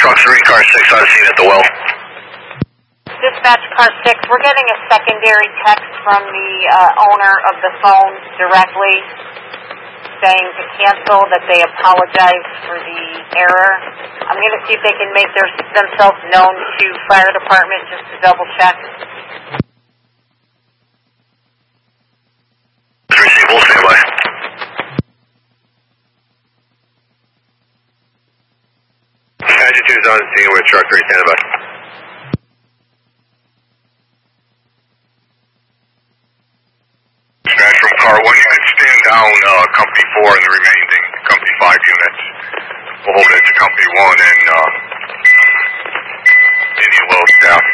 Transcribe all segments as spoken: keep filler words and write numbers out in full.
Truck three, car six, on scene at the well. Dispatch car six, we're getting a secondary text from the uh, owner of the phone directly saying to cancel, that they apologize for the error. I'm going to see if they can make their, themselves known to fire department just to double check. Receive, we'll stand by. Attitude's on scene with truck three, stand by. Dispatch from car one, you can stand down uh, company four and the remaining company five units. We'll hold it to company one and uh, Indian Wells staff.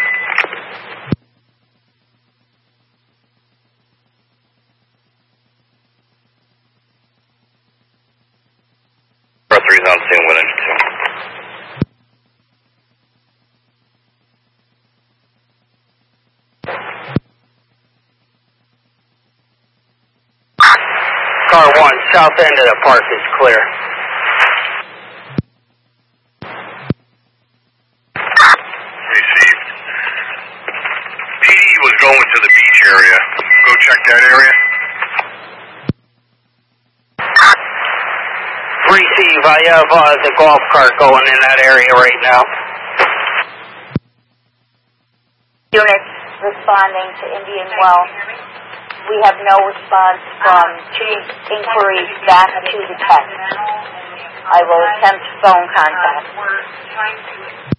Car three is on scene, one engine two. Car one, south end of the park is clear. Received. P D was going to the beach area. Go check that area. Receive, I have uh, the golf cart going in that area right now. Units responding to Indian Well. We have no response from two inquiries back to the text. I will attempt phone contact.